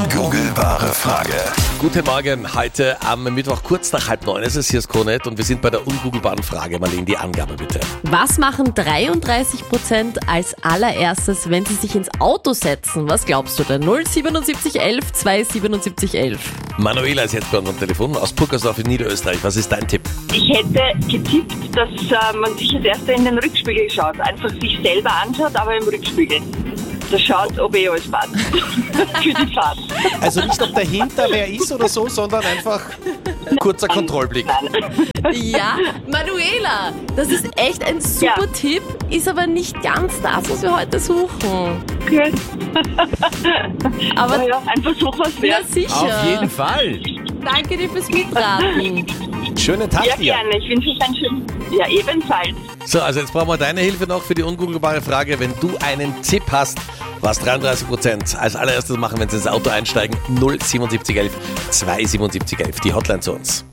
Ungoogelbare Frage. Guten Morgen, heute am Mittwoch kurz nach 8:30 ist es hier ist Kronet und wir sind bei der ungoogelbaren Frage. Marlene, die Angabe bitte. Was machen 33% als allererstes, wenn sie sich ins Auto setzen? Was glaubst du denn? 07711 27711. Manuela ist jetzt bei unserem Telefon aus Purkersdorf in Niederösterreich. Was ist dein Tipp? Ich hätte getippt, dass man sich als erster in den Rückspiegel schaut. Einfach sich selber anschaut, aber im Rückspiegel. Da schaut, ob alles passt. Für die Fahrt. Also nicht, ob dahinter wer ist oder so, sondern einfach Kurzer Kontrollblick. Ja, Manuela, das ist echt ein super Tipp, ist aber nicht ganz das, was wir heute suchen. Gut. Aber Ja, einfach so was ja, wert. sicher. auf jeden Fall. Danke dir fürs Mitraten. Schönen Tag Ja, dir. gerne. Ich wünsche euch einen schönen... Ja, ebenfalls. So, also jetzt brauchen wir deine Hilfe noch für die ungoogelbare Frage. Wenn du einen Tipp hast, was 33% als allererstes machen, wenn sie ins Auto einsteigen, 07711 27711, die Hotline zu uns.